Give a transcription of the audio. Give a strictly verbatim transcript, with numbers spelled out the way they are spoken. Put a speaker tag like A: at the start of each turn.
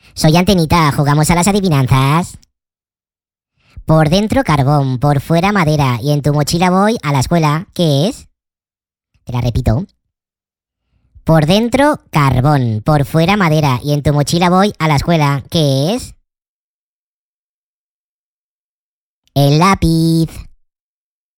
A: Soy Antenita, ¿jugamos a las adivinanzas? Por dentro carbón, por fuera madera y en tu mochila voy a la escuela. ¿Qué es? Te la repito. Por dentro carbón, por fuera madera y en tu mochila voy a la escuela. ¿Qué es? El lápiz.